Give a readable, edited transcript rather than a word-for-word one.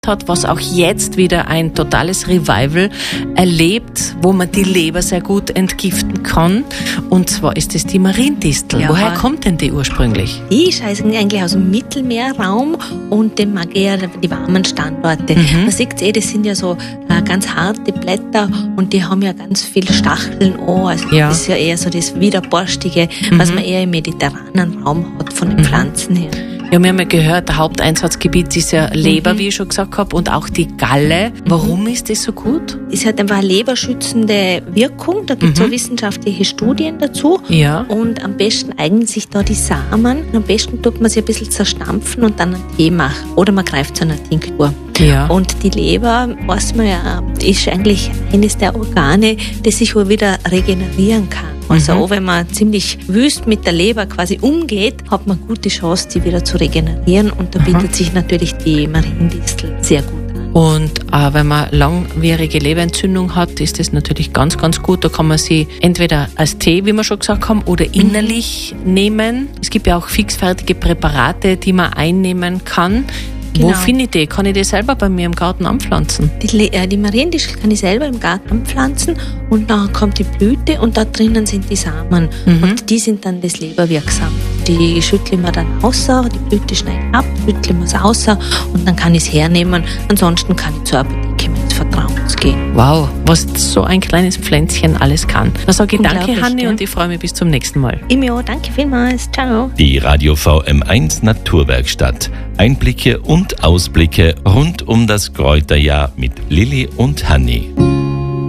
hat, was auch jetzt wieder ein totales Revival erlebt, wo man die Leber sehr gut entgiften kann. Und zwar ist es die Mariendistel. Ja. Woher kommt denn die ursprünglich? Die ist eigentlich aus dem Mittelmeerraum und dem mag eher die warmen Standorte. Man sieht das sind ja so ganz harte Blätter und die haben ja ganz viele Stacheln an. Also das ist ja eher so das Widerborstige, was man eher im mediterranen Raum hat von den Pflanzen her. Ja, wir haben ja gehört, der Haupteinsatzgebiet ist ja Leber, wie ich schon gesagt habe, und auch die Galle. Warum ist das so gut? Es hat einfach eine leberschützende Wirkung. Da gibt es auch wissenschaftliche Studien dazu. Ja. Und am besten eignen sich da die Samen. Und am besten tut man sie ein bisschen zerstampfen und dann einen Tee machen. Oder man greift zu einer Tinktur. Ja. Und die Leber, weiß man ja, ist eigentlich eines der Organe, das sich auch wieder regenerieren kann. Also auch wenn man ziemlich wüst mit der Leber quasi umgeht, hat man gute Chance, die wieder zu regenerieren. Und da bietet sich natürlich die Mariendistel sehr gut an. Und wenn man langwierige Leberentzündung hat, ist das natürlich ganz, ganz gut. Da kann man sie entweder als Tee, wie wir schon gesagt haben, oder innerlich nehmen. Es gibt ja auch fixfertige Präparate, die man einnehmen kann. Genau. Wo finde ich die? Kann ich die selber bei mir im Garten anpflanzen? Die Mariendistel kann ich selber im Garten anpflanzen und dann kommt die Blüte und da drinnen sind die Samen und die sind dann das leberwirksam. Die schütteln wir dann außer, die Blüte schneiden ab, schütteln wir es außer und dann kann ich es hernehmen. Ansonsten kann ich zur Apotheke meines Vertrauens gehen. Wow, was so ein kleines Pflänzchen alles kann. Da sage ich danke, Hanni, gell? und ich freue mich bis zum nächsten Mal. Imio, danke vielmals. Ciao. Die Radio VM1 Naturwerkstatt. Einblicke und Ausblicke rund um das Kräuterjahr mit Lilli und Hanni.